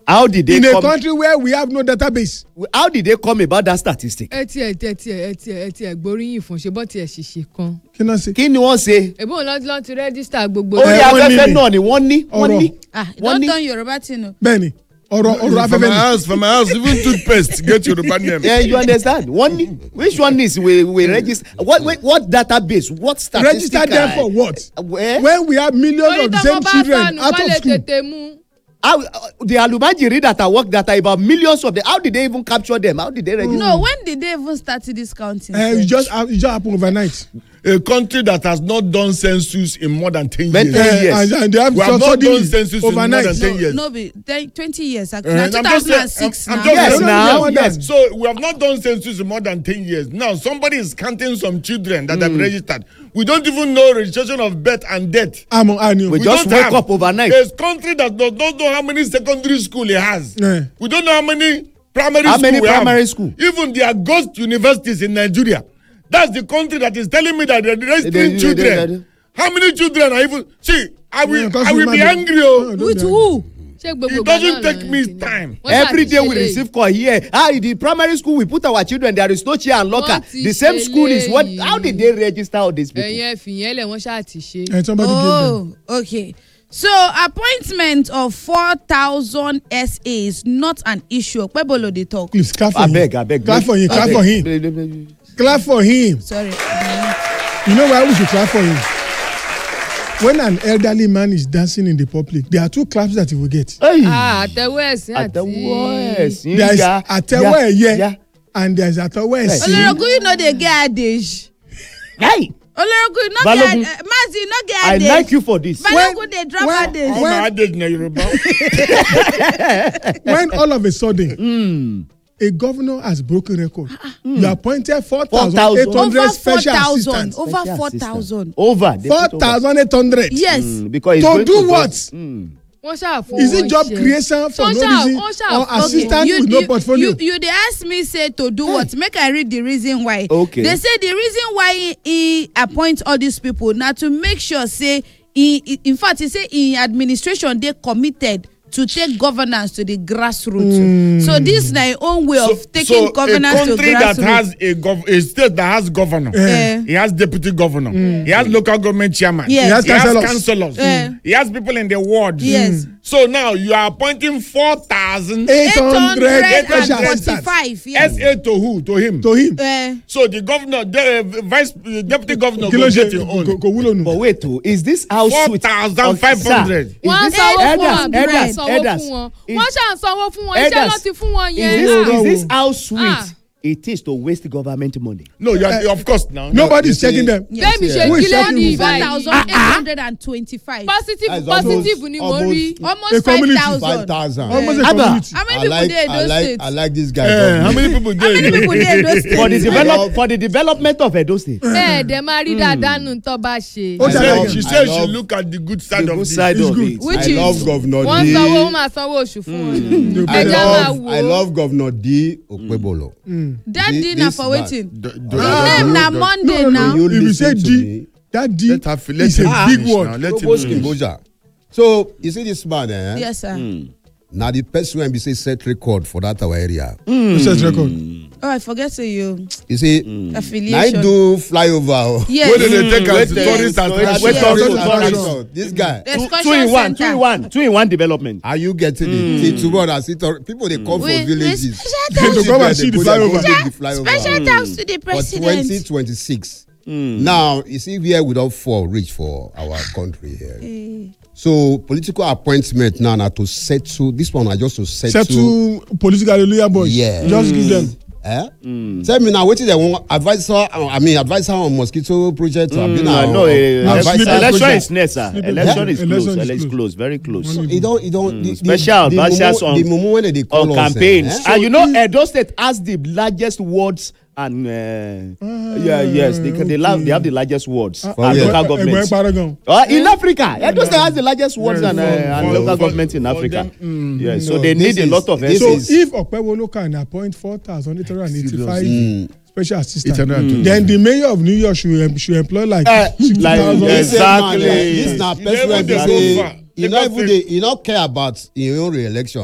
How did they in come? a country where we have no database? How did they come about that statistic? ẹ tiẹ̀ gbóríyìn fún ṣe bọ́ tiẹ̀ ṣìṣe kan. Kí ló ṣe? Kí ni wọ́n ṣe? èbó lọ́n ti rẹ́gísítà gbogbo. Orí wọ́n ní afẹ́fẹ́ ni. náà ni wọ́n ní. Don't turn Yoruba thing. Bẹ́ẹ̀ni ọ̀rọ̀ From my afẹ́fẹ́ house, from my house, even toothpaste get Yoruba name. Yeah, you understand? One, which one is we register? What database? What statistic? register them for what? Where? When we have millions of the same children out of school. How, the Alubajiri that are work that are about millions of them. How did they even capture them? How did they register? No, when did they even start this counting? It just happened overnight. A country that has not done census in more than 10 But, years. yes. And they have We have not done census overnight. in more than 10 years. No, 20 years. Actually. I'm just saying, 2006 I'm now. just Yes, saying, now, yes. So we have not done census in more than 10 years. Now somebody is counting some children that have registered. We don't even know registration of birth and death. We just don't wake have. up overnight. There's country that does not know how many secondary school it has. Yeah. We don't know how many primary How school many we primary have. school? Even there are ghost universities in Nigeria. That's the country that is telling me that they're registering children. How many children are even... See, I will be angry. With who? It doesn't take me time. Every day we receive call here. The primary school we put our children, there is no chair and locker. The same school is what? How did they register all these people? ẹ̀yin ẹ̀fìyẹn lẹ̀ wọ́n ṣáà ti ṣe. And somebody gave them. Okay. So appointment of 4,000 SA is not an issue. Okpebolo dey talk. Please clap for I him. beg. Clap for him. Clap for him. Clap for him. Sorry. You know why we should clap for him? When an elderly man is dancing in the public, there are two claps that he will get. àtẹ̀wọ́ ẹ̀sìn àti. Àtẹ̀wọ́ ẹ̀sìn. There is àtẹ̀wọ́ ẹ̀yẹ Yeah. and there is àtẹ̀wọ́ ẹ̀sìn. Olorogun, you know they get adage. Hey, Olorogun, you know Balogun, get Mazi, you know get I adage. like you for this. Balogun, they drop adage. I'm not in Yoruba. When all of a sudden a governor has broken record, you appointed 4,800 Over special 4,000. assistants. Over Special 4,000. Over. They put over. 4,800. Yes. Because it's To going do what? wọ́n ṣáà fún wọn. Is it job creation for no reason or assistant with no portfolio? You they ask me say to do what? Make I read the reason why. Okay. They say the reason why he appoint all these people now to make sure say in fact he say in administration they committed to take governance to the grassroots. So this is their own way of taking governance to a country that grassroots. has a state that has governor, he has deputy governor, he has local government chairman, Yes. He has councillors, he has people in the wards. Yes. So now you are appointing 4,000 800 special assistants. 845. Yes. SA to who? To him. To him. So the governor, the deputy governor Kí ló will ṣe? get your own. Kò wúlò nù. But wait, is this how sweet? 4,500. wọ́n sanwó fún wọn àbúrò sanwó fún wọn wọ́n ṣáà sanwó fún wọn iṣẹ́ ló ti fún wọn yẹn. Is this how sweet it is to waste government money? No, you are, of course now. Nobody is checking them. bẹ́ẹ̀mi ṣe Who is kílẹ̀ checking ní you? ìbáyìí 4,825. positive ni mo rí. Almost A community. 5,000. Almost a Abba. community. How many people dey in those states? I like this guy. How many people How many there? people dey in those states? For the development of Edo State. ẹ̀ẹ́dẹ̀ máa rí dáadáa nù tó bá ṣe. Ó ṣàlàyé. She I said she love- look at the good side The of good it. side It's of good. it. Which I love is Governor wọ́n D. sanwó wọ́n máa sanwó oṣù fún wọn. I ẹja máa wò I ó. love Governor D. Okpebolo. that This- dinner this for man. waiting. Do- Name na Monday No, now. You If you say listen to D, me. that D Let her feel- let is a him big finish word. now. Let him Provost finish. Kimboja. So you see this man, Yes, sir. Now the person when we say set record for that our area. Who says record? Oh, I forget to you. You see, Affiliation. I do flyover. Yes. Where did they take us to Wait, tourist attraction? wait, Yes. This guy. Excursion center. Two in one development. Are you getting it? See, tomorrow, people they come We- from villages. special To come and see the flyover. Special thanks to the For president. 2026. Now, you see, where we don't fall rich for our country here. So, political appointment now to settle. This one are just to Settle political hallelujah boys. Yeah. Just give them. Tell me now, what is the advisor on mosquito project? No, advisor. election is next, sir. Election is close. Election is Election is close. Very close. He don't. Special advisors the moment when they call on us, campaigns. And you know, Edo State has the largest wards and yes, they have the largest wards and local governments. In Africa, Edo State has the largest wards and local governments in Africa. Yes, so they need a lot of. So if Okpebolo can appoint 4,885 special assistants, then the mayor of New York should employ like 60,000. Exactly. This is not person when they say you not care about your own re-election.